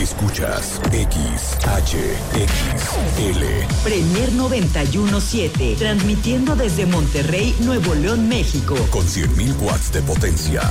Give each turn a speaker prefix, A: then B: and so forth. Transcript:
A: Escuchas XHXL.
B: Premier 91.7, transmitiendo desde Monterrey, Nuevo León, México.
A: Con 100.000 watts de potencia.